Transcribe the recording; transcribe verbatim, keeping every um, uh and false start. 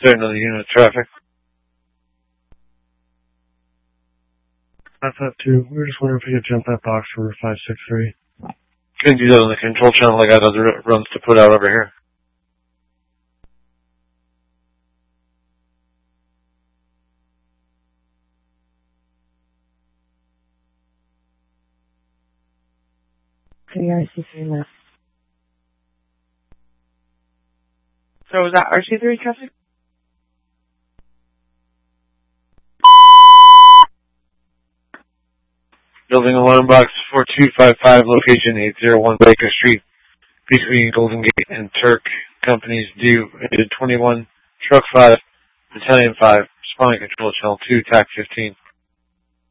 There another unit of traffic. That's that too. We were just wondering if we could jump that box for five six three. Can do that on the control channel. I got other runs to put out over here. K R C three left. So was that R C three traffic? Building alarm box four two five five, location eight oh one Baker Street, between Golden Gate and Turk. Companies due twenty-one, truck five, battalion five, responding control channel two, T A C fifteen.